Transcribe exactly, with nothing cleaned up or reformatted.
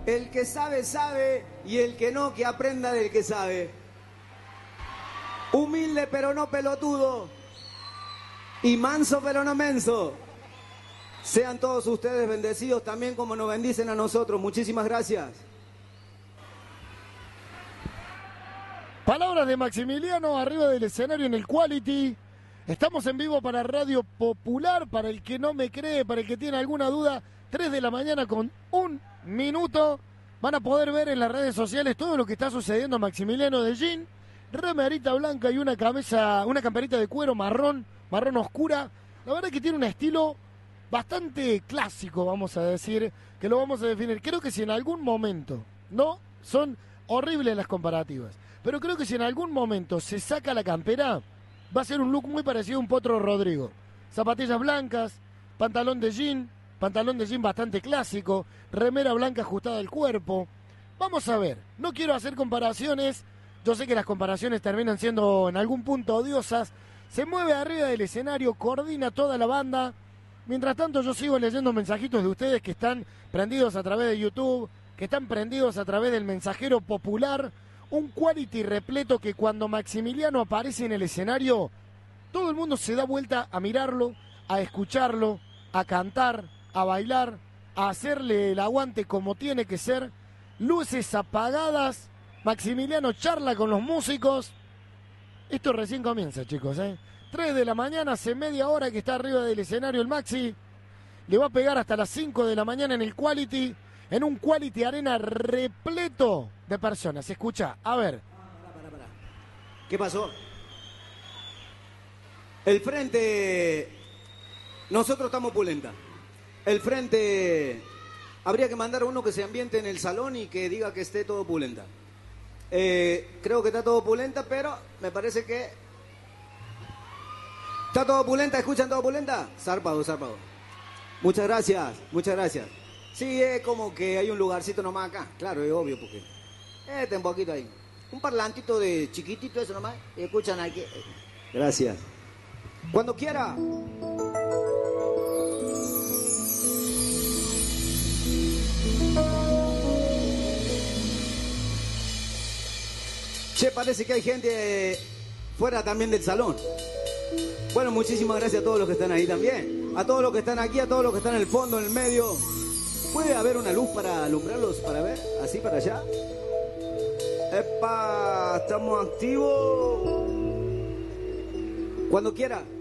El que sabe, sabe, y el que no, que aprenda del que sabe. Humilde pero no pelotudo, y manso pero no menso. Sean todos ustedes bendecidos también como nos bendicen a nosotros. Muchísimas gracias. Palabras de Maximiliano arriba del escenario en el Quality. Estamos en vivo para Radio Popular. Para el que no me cree, para el que tiene alguna duda, tres de la mañana con un minuto. Van a poder ver en las redes sociales todo lo que está sucediendo a Maximiliano de jean, remerita blanca y una camisa, una camperita de cuero marrón, marrón oscura. La verdad es que tiene un estilo bastante clásico, vamos a decir, que lo vamos a definir. Creo que si en algún momento, no, son horribles las comparativas, pero creo que si en algún momento se saca la campera, va a ser un look muy parecido a un Potro Rodrigo. Zapatillas blancas, pantalón de jean, pantalón de jean bastante clásico, remera blanca ajustada al cuerpo. Vamos a ver, no quiero hacer comparaciones, yo sé que las comparaciones terminan siendo en algún punto odiosas. Se mueve arriba del escenario, coordina toda la banda. Mientras tanto yo sigo leyendo mensajitos de ustedes que están prendidos a través de YouTube, que están prendidos a través del mensajero popular. Un Quality repleto que cuando Maximiliano aparece en el escenario, todo el mundo se da vuelta a mirarlo, a escucharlo, a cantar, a bailar, a hacerle el aguante como tiene que ser. Luces apagadas, Maximiliano charla con los músicos. Esto recién comienza, chicos, ¿eh? tres de la mañana, hace media hora que está arriba del escenario el Maxi. Le va a pegar hasta las cinco de la mañana en el Quality, en un Quality Arena repleto de personas. Escucha, a ver. Pará, pará, pará. ¿Qué pasó? El frente... Nosotros estamos pulenta. El frente... Habría que mandar a uno que se ambiente en el salón y que diga que esté todo pulenta. Eh, creo que está todo pulenta, pero me parece que... ¿Está todo pulenta? ¿Escuchan todo pulenta? Zarpado, zarpado. Muchas gracias, muchas gracias. Sí, es como que hay un lugarcito nomás acá. Claro, es obvio, porque... Este un poquito ahí. Un parlantito de chiquitito, eso nomás. Y escuchan aquí. Gracias. Cuando quiera. Che, parece que hay gente fuera también del salón. Bueno, muchísimas gracias a todos los que están ahí también. A todos los que están aquí, a todos los que están en el fondo, en el medio. ¿Puede haber una luz para alumbrarlos, para ver? Así, para allá. ¡Epa! ¡Estamos activos! Cuando quiera.